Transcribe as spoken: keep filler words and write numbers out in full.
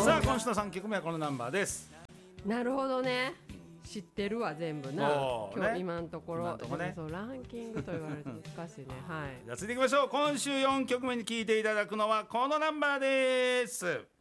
さあ今週のさんきょくめはこのナンバーです。 なるほどね、知ってるわ全部な、 おー今日ね今のところ今のとこねでもそうランキングと言われると難しいねはい。 じゃあ続いていきましょう。今週よんきょくめに聴いていただくのはこのナンバーです。